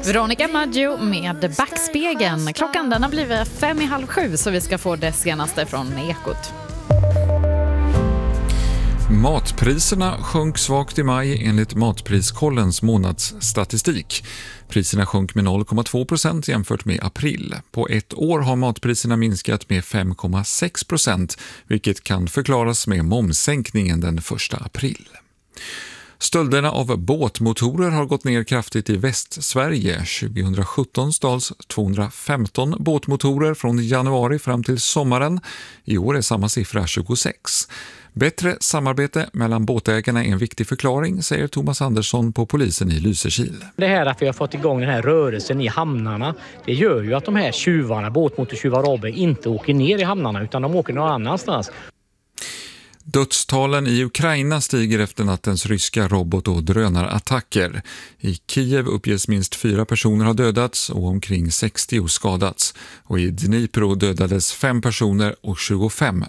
Veronica Maggio med Backspegeln. Klockan den har blivit 6:55 så vi ska få det senaste från Ekot. Matpriserna sjönk svagt i maj enligt Matpriskollens månadsstatistik. Priserna sjönk med 0,2% jämfört med april. På ett år har matpriserna minskat med 5,6%, vilket kan förklaras med momssänkningen den 1 april. Stölderna av båtmotorer har gått ner kraftigt i Västsverige. 2017 stals 215 båtmotorer från januari fram till sommaren. I år är samma siffra 26. Bättre samarbete mellan båtägarna är en viktig förklaring, säger Thomas Andersson på polisen i Lysekil. Det här att vi har fått igång den här rörelsen i hamnarna, det gör ju att de här tjuvarna, båtmotortjuvar inte åker ner i hamnarna utan de åker någon annanstans. Dödstalen i Ukraina stiger efter nattens ryska robot- och drönarattacker. I Kiev uppges minst 4 personer ha dödats och omkring 60 skadats. Och i Dnipro dödades 5 personer och 25